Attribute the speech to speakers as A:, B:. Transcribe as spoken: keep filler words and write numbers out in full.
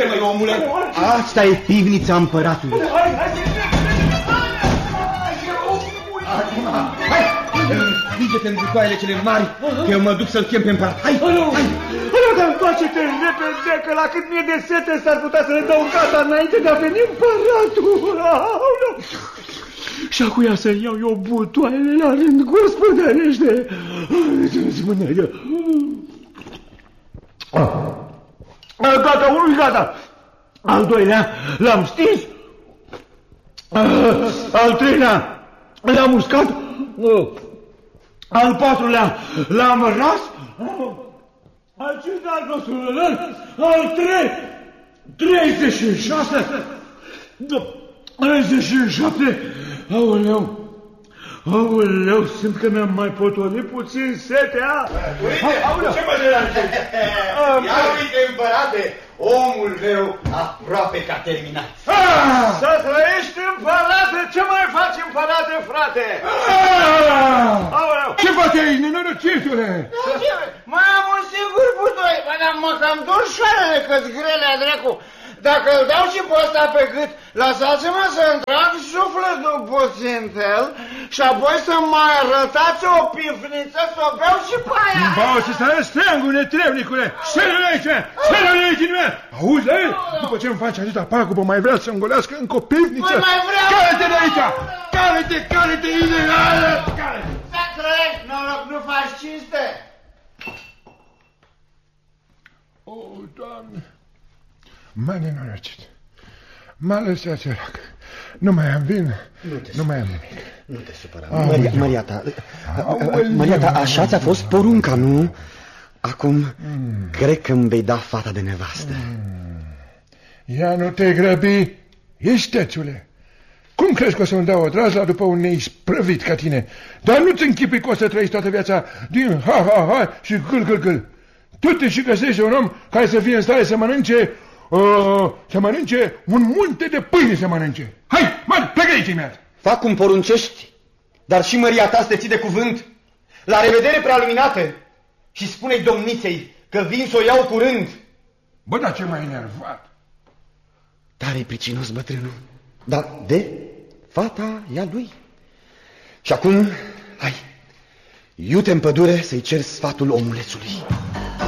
A: ce, măi, omule?
B: Asta e pivnița împăratului.
A: Acum, hai! Înfige-te în butoaiele cele mari, că eu mă duc să-l chem pe împărat. Hai, hai!
C: Alo, dar face-te repede, că la cât mie de sete s-ar putea să le dau gata înainte de a veni împăratul. Aoleu. Și acuia să iau eu butoaiele la rând, gospodărește. Gata, unul gata. Al doilea l-am stins. Al treilea l-am uscat. Al patrulea l-am ras. Al cincilea nostru, al trei, treizeci și șase, treizeci și șapte, aoleu, aoleu, simt că mi-am mai potolit puțin setea.
A: Uite, ce mă deranjezi? Ia uite, împărate, omul meu aproape că a terminat.
C: Să trăiești, împărate, ce mai faci, împărate, frate? Aoleu.
D: Ce faci aici, nenorocitule?
E: Mai am un singur butoi, dar mă cam dor șoarele că-ți grelea, dracu. Dacă îl dau și pe ăsta pe gât, lăsați-mă să-mi trag sufletul puțin el și apoi să mai arătați o pifniță să o beau și pe aia.
D: Bau și să arăți steangul, netrebnicule! Șerele aici! Șerele aici! Auzi, ei? După ce îmi faci atâta pagubă, mai vrea să îngolească încă o pivniță?
E: Păi mai vreau!
D: Care-te de aici! Care-te, care-te, ideală! Care-te!
E: Să trăiești, noroc, nu faci cinste!
D: O, Doamne! M-a nenorocit. M-a lăsat sărac. Nu mai am vin, nu, nu mai am nimic.
B: Nu te supăra. Maria, Maria ta, Maria ta, așa ți-a fost porunca, nu? Acum, mm. cred că îmi vei da fata de nevastă.
D: Mm. Ia nu te grăbi, istețule. Cum crezi că o să-mi dau o drazla după un neisprăvit ca tine? Dar nu-ți închipui că o să trăiești toată viața din ha-ha-ha și gâl-gâl-gâl. Tu te și găsești un om care să fie în stare să mănânce, uh, să mănânce un munte de pâine să mănânce. Hai, mă, plecă aici imediat.
B: Fac cum poruncești, dar și măria ta să te ții de cuvânt. La revedere, prealuminate, și spune-i domniței că vin să o iau curând.
D: Bă, dar ce m-ai enervat?
B: Tare-i pricinos bătrânul, dar de fata e a lui. Și acum, hai, iute în pădure să-i cer sfatul omulețului.